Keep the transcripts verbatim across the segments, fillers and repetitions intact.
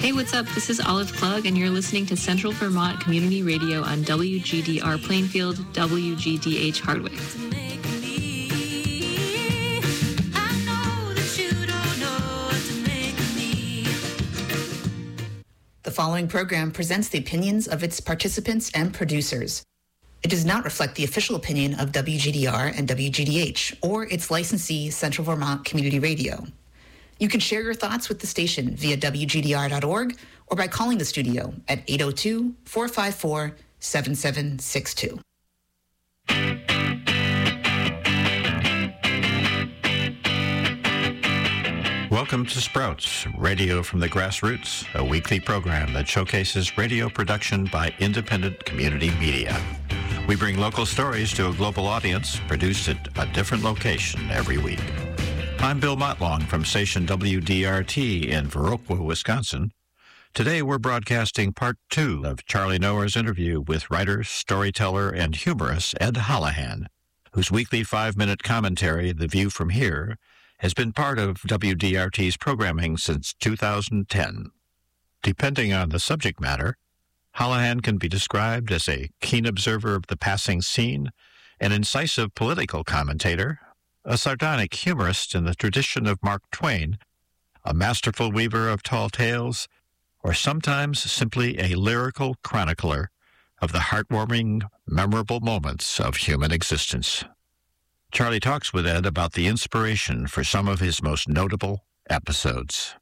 Hey, what's up? This is Olive Klug, and you're listening to Central Vermont Community Radio on W G D R Plainfield, W G D H Hardwick. The following program presents the opinions of its participants and producers. It does not reflect the official opinion of W G D R and W G D H or its licensee, Central Vermont Community Radio. You can share your thoughts with the station via W G D R dot org or by calling the studio at eight oh two, four five four, seven seven six two. Welcome to Sprouts, Radio from the Grassroots, a weekly program that showcases radio production by independent community media. We bring local stories to a global audience, produced at a different location every week. I'm Bill Motlong from station W D R T in Viroqua, Wisconsin. Today we're broadcasting part two of Charlie Noer's interview with writer, storyteller, and humorist Ed Holohan, whose weekly five-minute commentary, The View from Here, has been part of W D R T's programming since two thousand ten. Depending on the subject matter, Holohan can be described as a keen observer of the passing scene, an incisive political commentator, a sardonic humorist in the tradition of Mark Twain, a masterful weaver of tall tales, or sometimes simply a lyrical chronicler of the heartwarming, memorable moments of human existence. Charlie talks with Ed about the inspiration for some of his most notable episodes.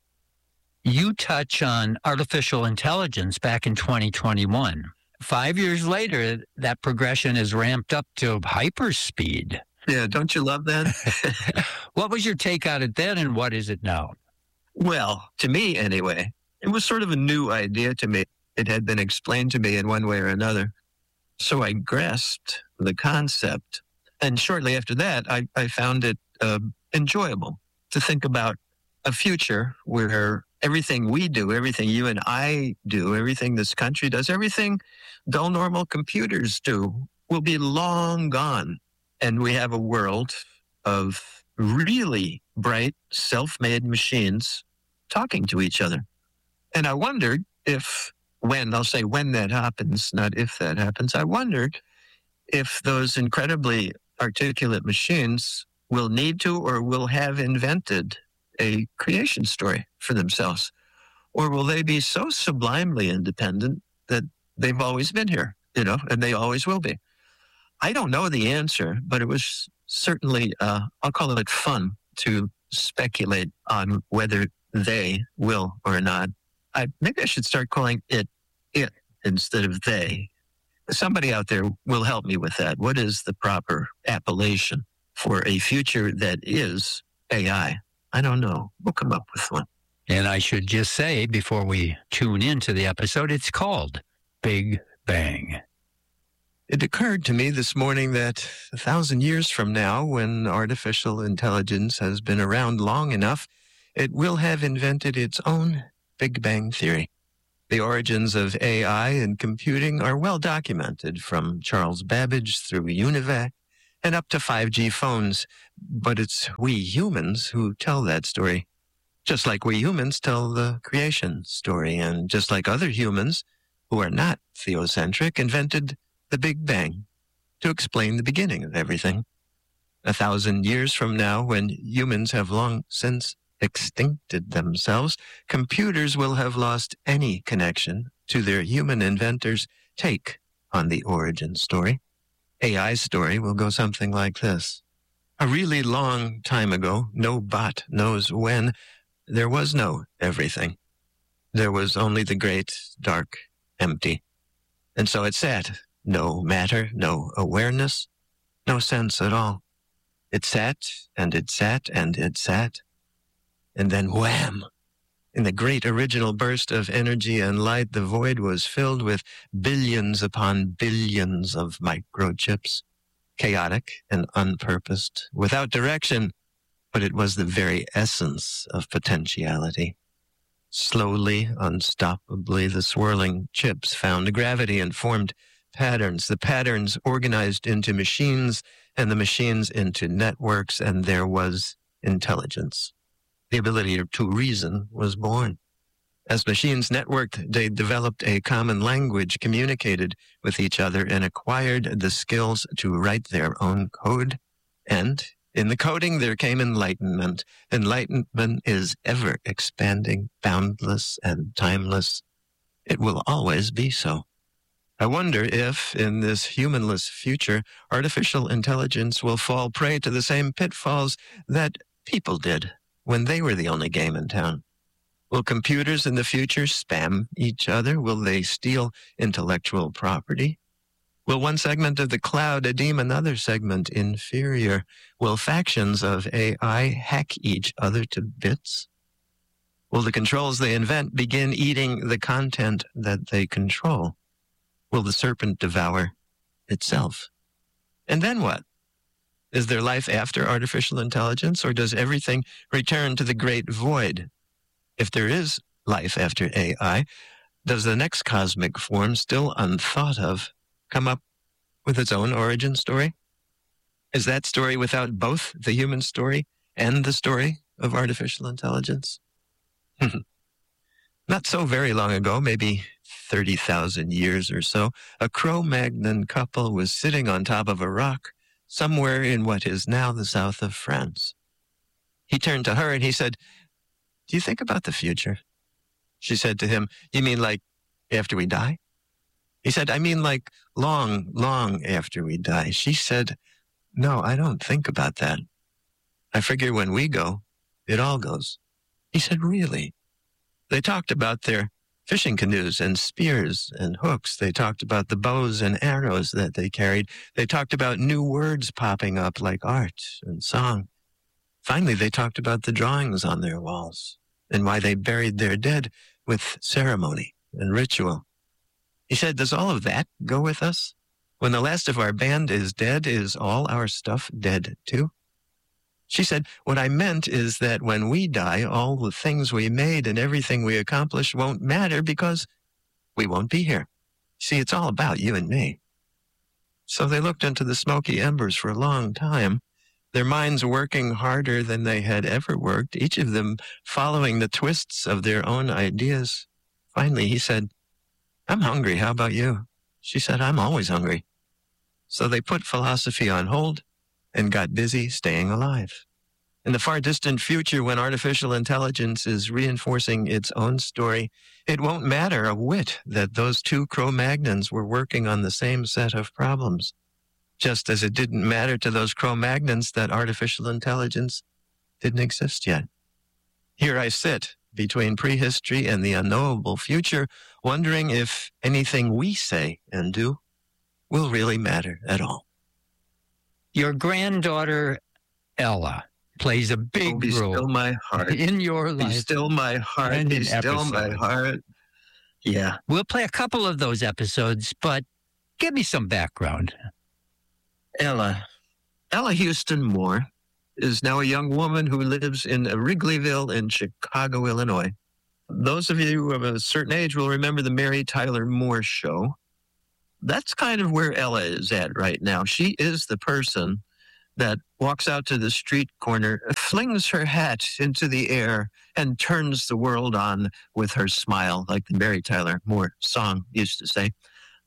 You touch on artificial intelligence back in twenty twenty-one. Five years later, that progression is ramped up to hyperspeed. Yeah, don't you love that? What was your take on it then, and what is it now? Well, to me anyway, it was sort of a new idea to me. It had been explained to me in one way or another. So I grasped the concept. And shortly after that, I, I found it uh, enjoyable to think about a future where everything we do, everything you and I do, everything this country does, everything dull, normal computers do will be long gone. And we have a world of really bright, self-made machines talking to each other. And I wondered if, when, I'll say when that happens, not if that happens, I wondered if those incredibly articulate machines will need to or will have invented a creation story for themselves. Or will they be so sublimely independent that they've always been here, you know, and they always will be? I don't know the answer, but it was certainly, uh, I'll call it fun to speculate on whether they will or not. I maybe I should start calling it it instead of they. Somebody out there will help me with that. What is the proper appellation for a future that is A I? I don't know. We'll come up with one. And I should just say, before we tune into the episode, it's called Big Bang. It occurred to me this morning that a thousand years from now, when artificial intelligence has been around long enough, it will have invented its own Big Bang theory. The origins of A I and computing are well documented, from Charles Babbage through UNIVAC and up to five G phones. But it's we humans who tell that story, just like we humans tell the creation story, and just like other humans who are not theocentric invented the Big Bang to explain the beginning of everything. A thousand years from now, when humans have long since extincted themselves, computers will have lost any connection to their human inventors' take on the origin story. A I's story will go something like this. A really long time ago, no bot knows when, there was no everything. There was only the great, dark, empty. And so it sat. No matter, no awareness, no sense at all. It sat, and it sat, and it sat. And then wham! In the great original burst of energy and light, the void was filled with billions upon billions of microchips, chaotic and unpurposed, without direction, but it was the very essence of potentiality. Slowly, unstoppably, the swirling chips found gravity and formed patterns. The patterns organized into machines, and the machines into networks, and there was intelligence. The ability to reason was born. As machines networked, they developed a common language, communicated with each other, and acquired the skills to write their own code. And in the coding, there came enlightenment. Enlightenment is ever expanding, boundless, and timeless. It will always be so. I wonder if, in this humanless future, artificial intelligence will fall prey to the same pitfalls that people did when they were the only game in town. Will computers in the future spam each other? Will they steal intellectual property? Will one segment of the cloud deem another segment inferior? Will factions of A I hack each other to bits? Will the controls they invent begin eating the content that they control? Will the serpent devour itself? And then what? Is there life after artificial intelligence, or does everything return to the great void? If there is life after A I, does the next cosmic form, still unthought of, come up with its own origin story? Is that story without both the human story and the story of artificial intelligence? Not so very long ago, maybe thirty thousand years or so, a Cro-Magnon couple was sitting on top of a rock somewhere in what is now the south of France. He turned to her and he said, "Do you think about the future?" She said to him, "You mean like after we die?" He said, "I mean like long, long after we die." She said, "No, I don't think about that. I figure when we go, it all goes." He said, "Really?" They talked about their fishing canoes and spears and hooks. They talked about the bows and arrows that they carried. They talked about new words popping up like art and song. Finally, they talked about the drawings on their walls and why they buried their dead with ceremony and ritual. He said, "Does all of that go with us? When the last of our band is dead, is all our stuff dead too?" She said, "What I meant is that when we die, all the things we made and everything we accomplished won't matter because we won't be here. See, it's all about you and me." So they looked into the smoky embers for a long time, their minds working harder than they had ever worked, each of them following the twists of their own ideas. Finally, he said, "I'm hungry. How about you?" She said, "I'm always hungry." So they put philosophy on hold and got busy staying alive. In the far distant future, when artificial intelligence is reinforcing its own story, it won't matter a whit that those two Cro-Magnons were working on the same set of problems. Just as it didn't matter to those Cro-Magnons that artificial intelligence didn't exist yet. Here I sit between prehistory and the unknowable future, wondering if anything we say and do will really matter at all. Your granddaughter, Ella, plays a big oh, be role still my heart. in your life. Be still my heart. Be still my heart. Yeah. We'll play a couple of those episodes, but give me some background. Ella. Ella Houston Moore is now a young woman who lives in Wrigleyville in Chicago, Illinois. Those of you of a certain age will remember the Mary Tyler Moore Show. That's kind of where Ella is at right now. She is the person that walks out to the street corner, flings her hat into the air, and turns the world on with her smile, like the Mary Tyler Moore song used to say.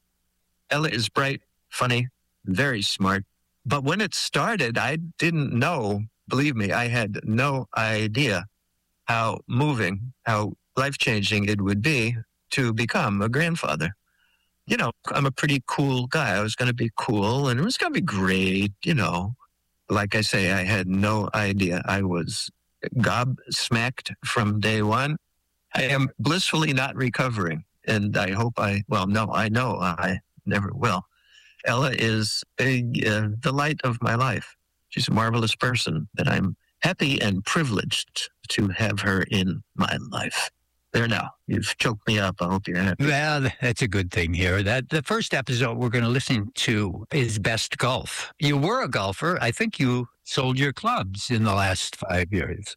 Ella is bright, funny, very smart. But when it started, I didn't know, believe me, I had no idea how moving, how life-changing it would be to become a grandfather. You know, I'm a pretty cool guy. I was going to be cool, and it was going to be great, you know. Like I say, I had no idea. I was gobsmacked from day one. I am blissfully not recovering, and I hope I, well, no, I know I never will. Ella is a uh, delight of my life. She's a marvelous person, and I'm happy and privileged to have her in my life. There now. You've choked me up. I hope you're happy. Well, that's a good thing here. That the first episode we're going to listen to is Best Golf. You were a golfer. I think you sold your clubs in the last five years.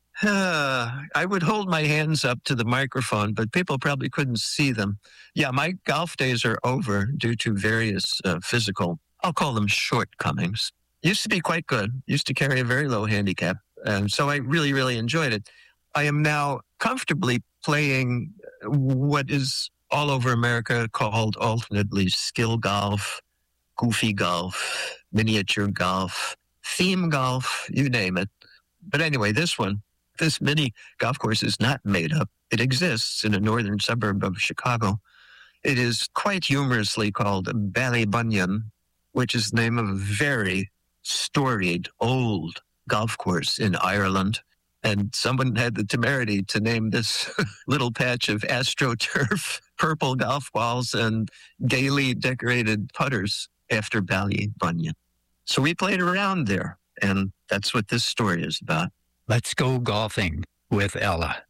Uh, I would hold my hands up to the microphone, but people probably couldn't see them. Yeah, my golf days are over due to various uh, physical, I'll call them shortcomings. Used to be quite good. Used to carry a very low handicap. And so I really, really enjoyed it. I am now comfortably playing what is all over America called alternately skill golf, goofy golf, miniature golf, theme golf, you name it. But anyway, this one, this mini golf course is not made up. It exists in a northern suburb of Chicago. It is quite humorously called Ballybunion, which is the name of a very storied, old golf course in Ireland. And someone had the temerity to name this little patch of AstroTurf purple golf balls and gaily decorated putters after Ballybunion. So we played around there, and that's what this story is about. Let's go golfing with Ella.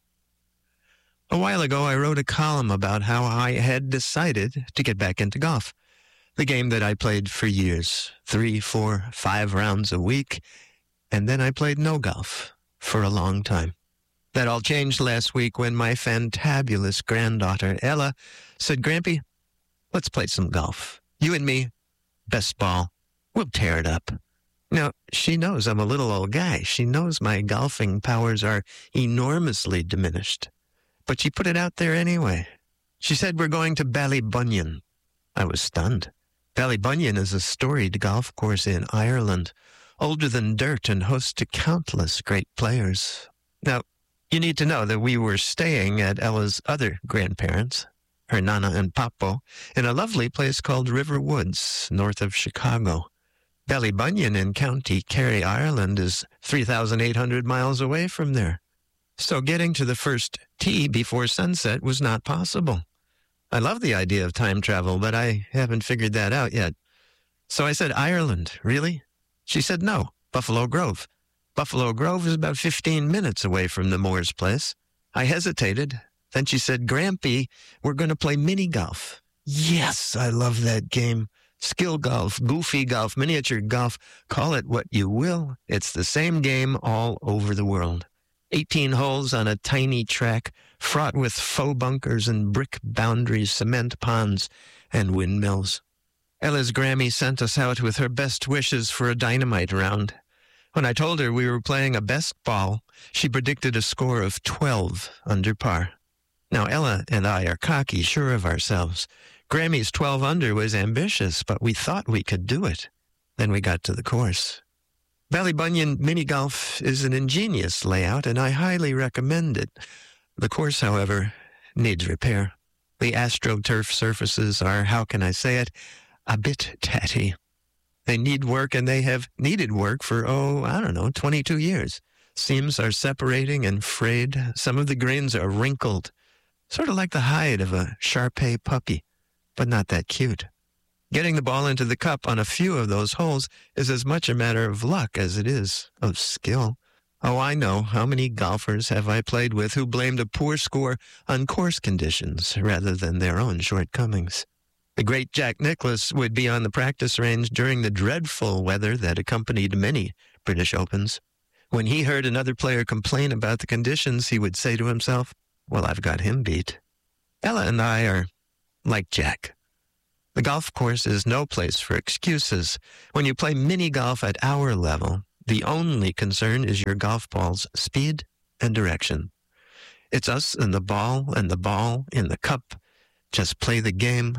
A while ago, I wrote a column about how I had decided to get back into golf. The game that I played for years, three, four, five rounds a week, and then I played no golf for a long time. That all changed last week when my fantabulous granddaughter, Ella, said, "Grampy, let's play some golf. You and me, best ball. We'll tear it up." Now, she knows I'm a little old guy. She knows my golfing powers are enormously diminished. But she put it out there anyway. She said, "We're going to Ballybunion." I was stunned. Ballybunion is a storied golf course in Ireland, older than dirt and hosts to countless great players. Now, you need to know that we were staying at Ella's other grandparents, her Nana and Papo, in a lovely place called River Woods, north of Chicago. Ballybunion in County Kerry, Ireland, is three thousand eight hundred miles away from there. So getting to the first tee before sunset was not possible. I love the idea of time travel, but I haven't figured that out yet. So I said, "Ireland, really?" She said, "No, Buffalo Grove." Buffalo Grove is about fifteen minutes away from the Moore's place. I hesitated. Then she said, "Grampy, we're going to play mini golf." Yes, I love that game. Skill golf, goofy golf, miniature golf, call it what you will. It's the same game all over the world. eighteen holes on a tiny track, fraught with faux bunkers and brick boundaries, cement ponds, and windmills. Ella's Grammy sent us out with her best wishes for a dynamite round. When I told her we were playing a best ball, she predicted a score of twelve under par. Now, Ella and I are cocky, sure of ourselves. Grammy's twelve under was ambitious, but we thought we could do it. Then we got to the course. Ballybunion mini golf is an ingenious layout, and I highly recommend it. The course, however, needs repair. The AstroTurf surfaces are, how can I say it, a bit tatty. They need work, and they have needed work for, oh, I don't know, twenty-two years. Seams are separating and frayed. Some of the grains are wrinkled, sort of like the hide of a Shar-Pei puppy, but not that cute. Getting the ball into the cup on a few of those holes is as much a matter of luck as it is of skill. Oh, I know. How many golfers have I played with who blamed a poor score on course conditions rather than their own shortcomings? The great Jack Nicklaus would be on the practice range during the dreadful weather that accompanied many British Opens. When he heard another player complain about the conditions, he would say to himself, "Well, I've got him beat." Ella and I are like Jack. The golf course is no place for excuses. When you play mini golf at our level, the only concern is your golf ball's speed and direction. It's us and the ball and the ball in the cup. Just play the game.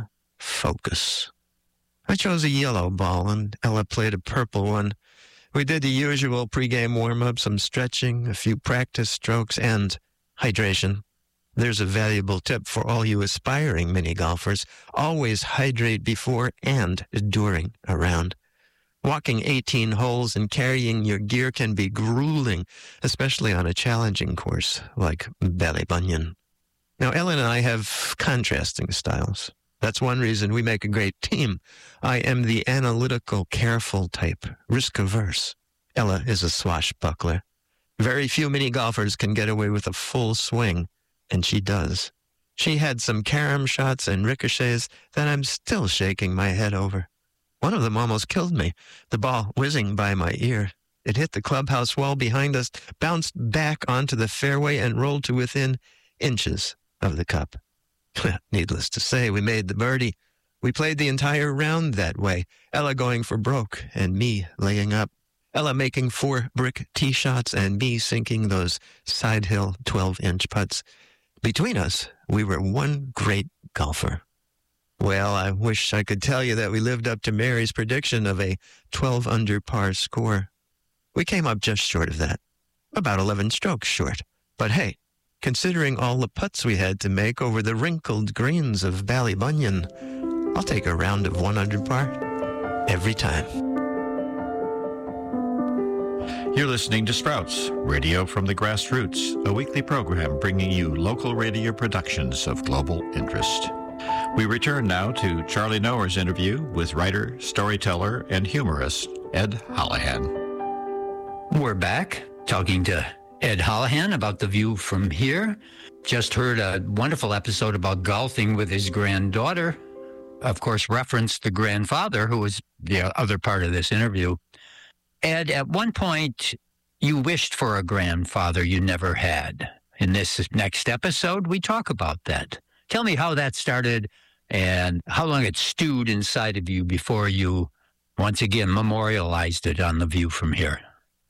Focus. I chose a yellow ball, and Ella played a purple one. We did the usual pregame warm-up, some stretching, a few practice strokes, and hydration. There's a valuable tip for all you aspiring mini golfers. Always hydrate before and during a round. Walking eighteen holes and carrying your gear can be grueling, especially on a challenging course like Ballybunion. Now, Ella and I have contrasting styles. That's one reason we make a great team. I am the analytical, careful type, risk-averse. Ella is a swashbuckler. Very few mini golfers can get away with a full swing, and she does. She had some carom shots and ricochets that I'm still shaking my head over. One of them almost killed me, the ball whizzing by my ear. It hit the clubhouse wall behind us, bounced back onto the fairway, and rolled to within inches of the cup. Needless to say, we made the birdie. We played the entire round that way, Ella going for broke and me laying up. Ella making four brick tee shots and me sinking those side hill twelve-inch putts. Between us, we were one great golfer. Well, I wish I could tell you that we lived up to Mary's prediction of a twelve under par score. We came up just short of that, about eleven strokes short. But hey, considering all the putts we had to make over the wrinkled greens of Ballybunion, I'll take a round of one under par every time. You're listening to Sprouts, Radio from the Grassroots, a weekly program bringing you local radio productions of global interest. We return now to Charlie Noer's interview with writer, storyteller, and humorist Ed Holohan. We're back talking to Ed Holohan about The View from Here. Just heard a wonderful episode about golfing with his granddaughter. Of course, referenced the grandfather, who was the other part of this interview. Ed, at one point, you wished for a grandfather you never had. In this next episode, we talk about that. Tell me how that started and how long it stewed inside of you before you, once again, memorialized it on The View from Here.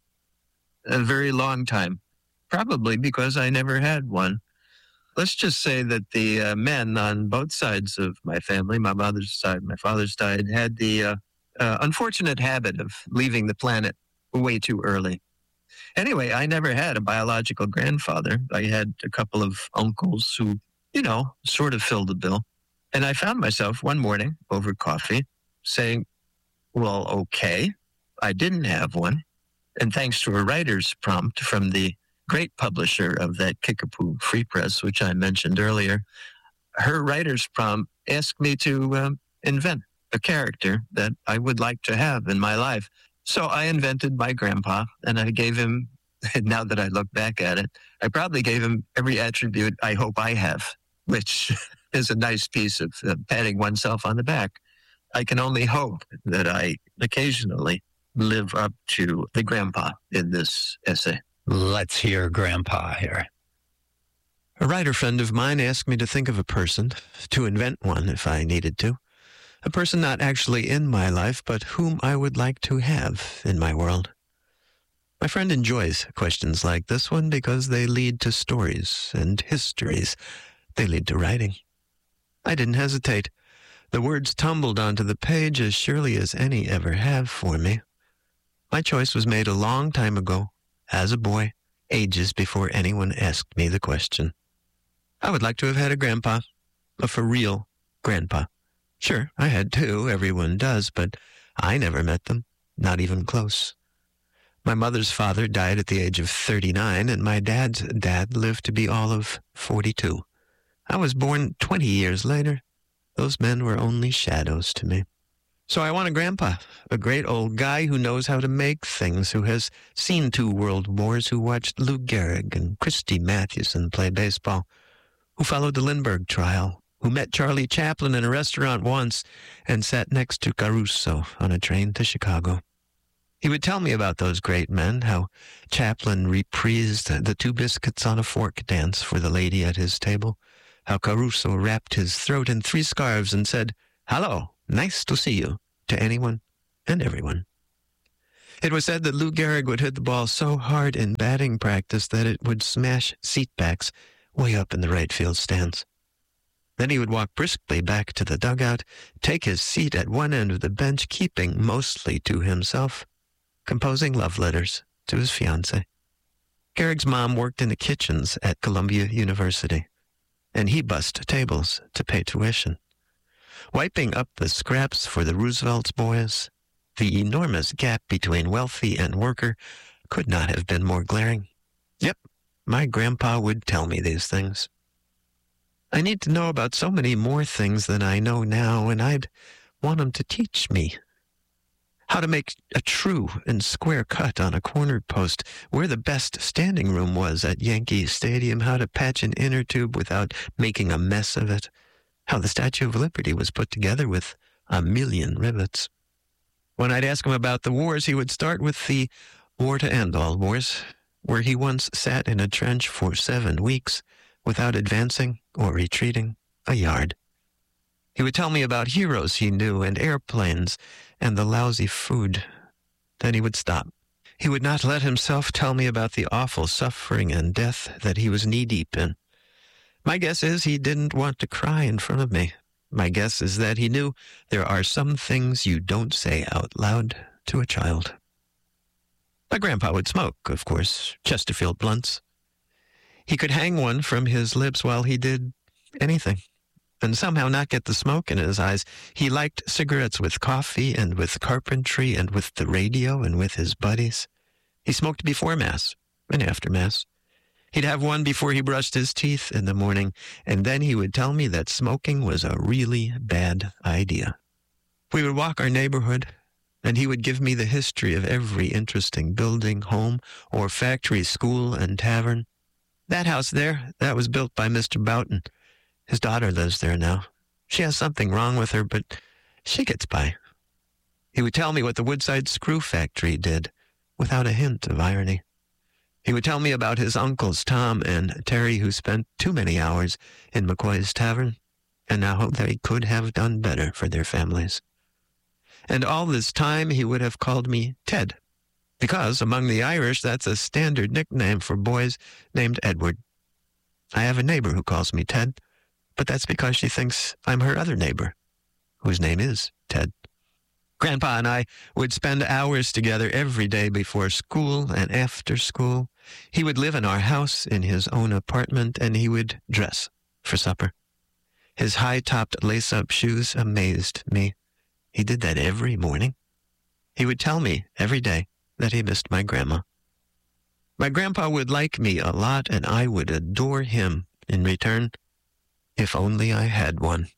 A very long time, probably because I never had one. Let's just say that the uh, men on both sides of my family, my mother's side, my father's side, had the uh, uh, unfortunate habit of leaving the planet way too early. Anyway, I never had a biological grandfather. I had a couple of uncles who, you know, sort of filled the bill. And I found myself one morning over coffee saying, well, okay, I didn't have one. And thanks to a writer's prompt from the great publisher of that Kickapoo Free Press, which I mentioned earlier, her writer's prompt asked me to um, invent a character that I would like to have in my life. So I invented my grandpa, and I gave him, now that I look back at it, I probably gave him every attribute I hope I have, which is a nice piece of uh, patting oneself on the back. I can only hope that I occasionally live up to the grandpa in this essay. Let's hear Grandpa here. A writer friend of mine asked me to think of a person, to invent one if I needed to. A person not actually in my life, but whom I would like to have in my world. My friend enjoys questions like this one because they lead to stories and histories. They lead to writing. I didn't hesitate. The words tumbled onto the page as surely as any ever have for me. My choice was made a long time ago, as a boy, ages before anyone asked me the question. I would like to have had a grandpa, a for real grandpa. Sure, I had two, everyone does, but I never met them, not even close. My mother's father died at the age of thirty-nine, and my dad's dad lived to be all of forty-two. I was born twenty years later. Those men were only shadows to me. So I want a grandpa, a great old guy who knows how to make things, who has seen two world wars, who watched Lou Gehrig and Christy Mathewson play baseball, who followed the Lindbergh trial, who met Charlie Chaplin in a restaurant once and sat next to Caruso on a train to Chicago. He would tell me about those great men, how Chaplin reprised the two biscuits on a fork dance for the lady at his table, how Caruso wrapped his throat in three scarves and said, "Hello, nice to see you," to anyone and everyone. It was said that Lou Gehrig would hit the ball so hard in batting practice that it would smash seatbacks way up in the right field stands. Then he would walk briskly back to the dugout, take his seat at one end of the bench, keeping mostly to himself, composing love letters to his fiancée. Gehrig's mom worked in the kitchens at Columbia University, and he bussed tables to pay tuition. Wiping up the scraps for the Roosevelt's boys, the enormous gap between wealthy and worker could not have been more glaring. Yep, my grandpa would tell me these things. I need to know about so many more things than I know now, and I'd want him to teach me. How to make a true and square cut on a corner post, where the best standing room was at Yankee Stadium, how to patch an inner tube without making a mess of it, how the Statue of Liberty was put together with a million rivets. When I'd ask him about the wars, he would start with the war to end all wars, where he once sat in a trench for seven weeks without advancing or retreating a yard. He would tell me about heroes he knew and airplanes and the lousy food. Then he would stop. He would not let himself tell me about the awful suffering and death that he was knee-deep in. My guess is he didn't want to cry in front of me. My guess is that he knew there are some things you don't say out loud to a child. My grandpa would smoke, of course, Chesterfield blunts. He could hang one from his lips while he did anything, and somehow not get the smoke in his eyes. He liked cigarettes with coffee and with carpentry and with the radio and with his buddies. He smoked before Mass and after Mass. He'd have one before he brushed his teeth in the morning, and then he would tell me that smoking was a really bad idea. We would walk our neighborhood, and he would give me the history of every interesting building, home, or factory, school, and tavern. That house there, that was built by Mister Boughton. His daughter lives there now. She has something wrong with her, but she gets by. He would tell me what the Woodside Screw Factory did, without a hint of irony. He would tell me about his uncles, Tom and Terry, who spent too many hours in McCoy's Tavern, and now they could have done better for their families. And all this time he would have called me Ted, because among the Irish that's a standard nickname for boys named Edward. I have a neighbor who calls me Ted, but that's because she thinks I'm her other neighbor, whose name is Ted. Grandpa and I would spend hours together every day before school and after school. He would live in our house in his own apartment, and he would dress for supper. His high-topped lace-up shoes amazed me. He did that every morning. He would tell me every day that he missed my grandma. My grandpa would like me a lot, and I would adore him in return, if only I had one.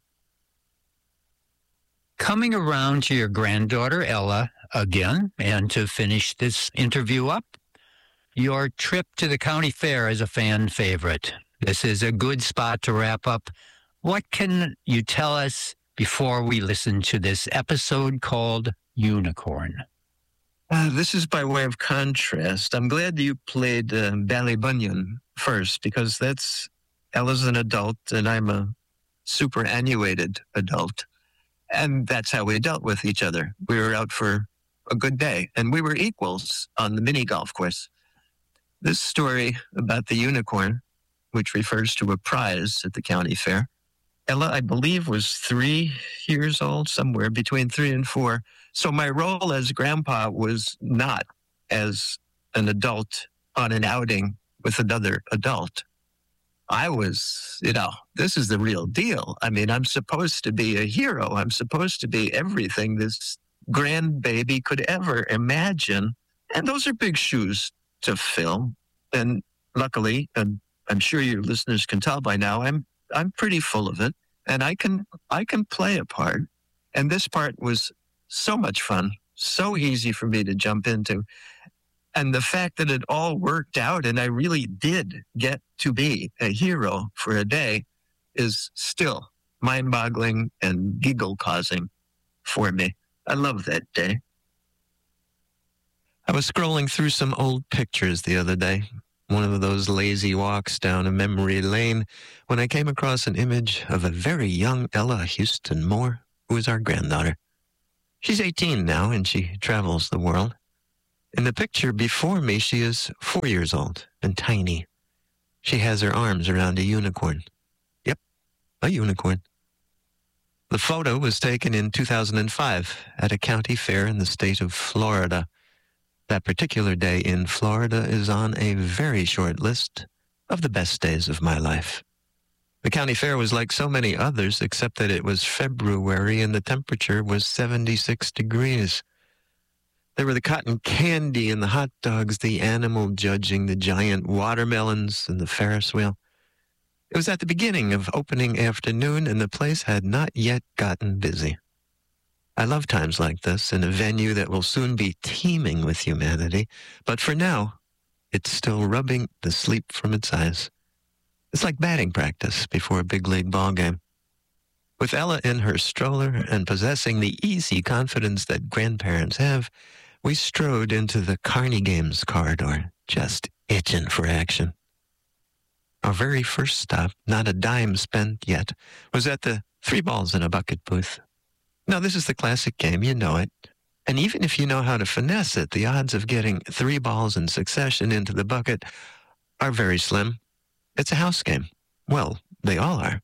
Coming around to your granddaughter, Ella, again, and to finish this interview up, your trip to the county fair is a fan favorite. This is a good spot to wrap up. What can you tell us before we listen to this episode called Unicorn? Uh, this is by way of contrast. I'm glad you played uh, Ballybunion first, because that's Ella's an adult and I'm a superannuated adult. And that's how we dealt with each other. We were out for a good day, and we were equals on the mini golf course. This story about the unicorn, which refers to a prize at the county fair, Ella, I believe, was three years old, somewhere between three and four. So my role as grandpa was not as an adult on an outing with another adult. I was, you know, this is the real deal. I mean, I'm supposed to be a hero. I'm supposed to be everything this grandbaby could ever imagine. And those are big shoes to fill. And luckily, and I'm sure your listeners can tell by now, I'm I'm pretty full of it. And I can I can play a part. And this part was so much fun, so easy for me to jump into. And the fact that it all worked out and I really did get to be a hero for a day is still mind-boggling and giggle-causing for me. I love that day. I was scrolling through some old pictures the other day, one of those lazy walks down a memory lane, when I came across an image of a very young Ella Houston Moore, who is our granddaughter. She's eighteen now, and she travels the world. In the picture before me, she is four years old and tiny. She has her arms around a unicorn. Yep, a unicorn. The photo was taken in two thousand five at a county fair in the state of Florida. That particular day in Florida is on a very short list of the best days of my life. The county fair was like so many others, except that it was February and the temperature was seventy-six degrees. There were the cotton candy and the hot dogs, the animal judging, the giant watermelons, and the Ferris wheel. It was at the beginning of opening afternoon, and the place had not yet gotten busy. I love times like this in a venue that will soon be teeming with humanity, but for now, it's still rubbing the sleep from its eyes. It's like batting practice before a big league ball game. With Ella in her stroller and possessing the easy confidence that grandparents have, we strode into the Carney Games corridor, just itching for action. Our very first stop, not a dime spent yet, was at the three balls in a bucket booth. Now, this is the classic game, you know it. And even if you know how to finesse it, the odds of getting three balls in succession into the bucket are very slim. It's a house game. Well, they all are.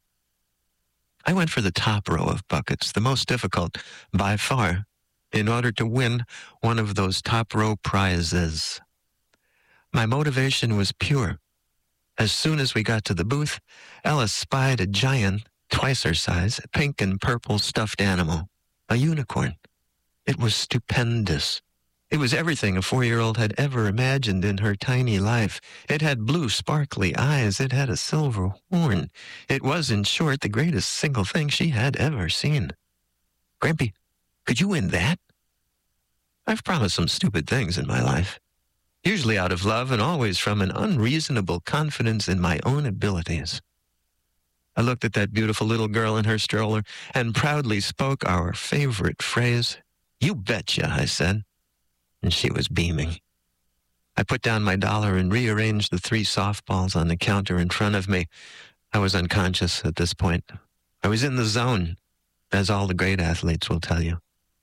I went for the top row of buckets, the most difficult by far, in order to win one of those top row prizes. My motivation was pure. As soon as we got to the booth, Ella spied a giant, twice her size, pink and purple stuffed animal, a unicorn. It was stupendous. It was everything a four-year-old had ever imagined in her tiny life. It had blue, sparkly eyes. It had a silver horn. It was, in short, the greatest single thing she had ever seen. Grampy, could you win that? I've promised some stupid things in my life, usually out of love and always from an unreasonable confidence in my own abilities. I looked at that beautiful little girl in her stroller and proudly spoke our favorite phrase. You betcha, I said. And she was beaming. I put down my dollar and rearranged the three softballs on the counter in front of me. I was unconscious at this point. I was in the zone, as all the great athletes will tell you.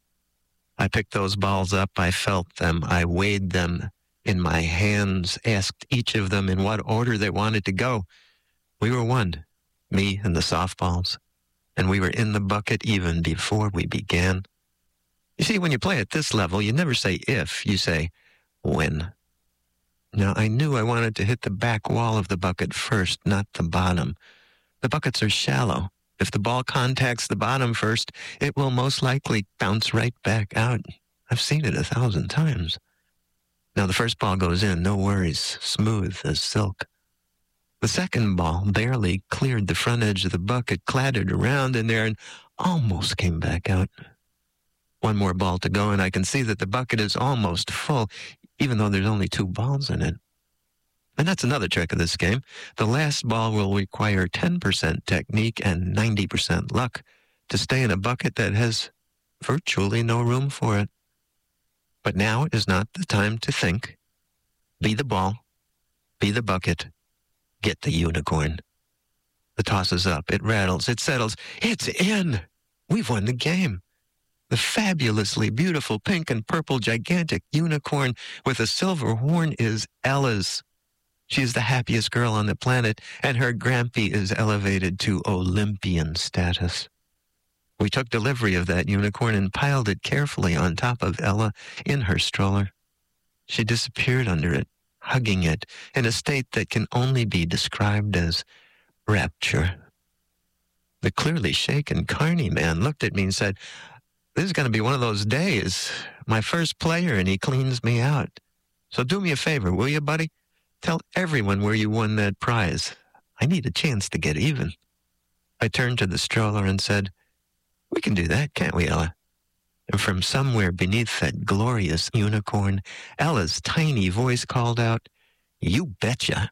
I picked those balls up. I felt them. I weighed them in my hands, asked each of them in what order they wanted to go. We were one, me and the softballs, and we were in the bucket even before we began. You see, when you play at this level, you never say if, you say when. Now, I knew I wanted to hit the back wall of the bucket first, not the bottom. The buckets are shallow. If the ball contacts the bottom first, it will most likely bounce right back out. I've seen it a thousand times. Now, the first ball goes in, no worries, smooth as silk. The second ball barely cleared the front edge of the bucket, clattered around in there, and almost came back out. One more ball to go, and I can see that the bucket is almost full, even though there's only two balls in it. And that's another trick of this game. The last ball will require ten percent technique and ninety percent luck to stay in a bucket that has virtually no room for it. But now is not the time to think. Be the ball. Be the bucket. Get the unicorn. The toss is up. It rattles. It settles. It's in. We've won the game. The fabulously beautiful pink and purple gigantic unicorn with a silver horn is Ella's. She is the happiest girl on the planet, and her Grampy is elevated to Olympian status. We took delivery of that unicorn and piled it carefully on top of Ella in her stroller. She disappeared under it, hugging it, in a state that can only be described as rapture. The clearly shaken Carney man looked at me and said, "This is going to be one of those days. My first player, and he cleans me out. So do me a favor, will you, buddy? Tell everyone where you won that prize. I need a chance to get even." I turned to the stroller and said, "We can do that, can't we, Ella?" And from somewhere beneath that glorious unicorn, Ella's tiny voice called out, "You betcha."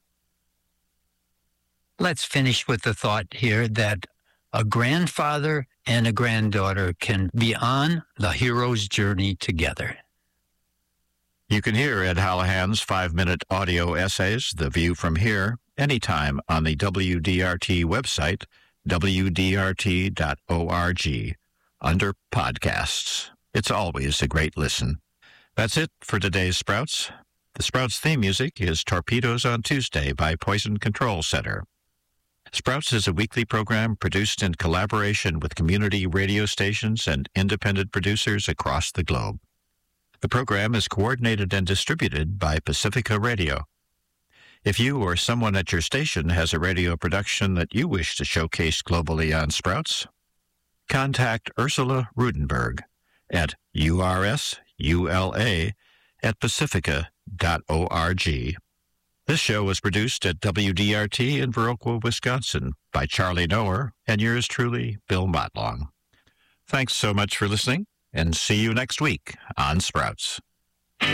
Let's finish with the thought here that a grandfather and a granddaughter can be on the hero's journey together. You can hear Ed Hallahan's five-minute audio essays, The View from Here, anytime on the W D R T website, W D R T dot org, under Podcasts. It's always a great listen. That's it for today's Sprouts. The Sprouts theme music is Torpedoes on Tuesday by Poison Control Center. Sprouts is a weekly program produced in collaboration with community radio stations and independent producers across the globe. The program is coordinated and distributed by Pacifica Radio. If you or someone at your station has a radio production that you wish to showcase globally on Sprouts, contact Ursula Rudenberg at U R S U L A at pacifica dot org. This show was produced at W D R T in Viroqua, Wisconsin by Charlie Noer and yours truly, Bill Motlong. Thanks so much for listening, and see you next week on Sprouts.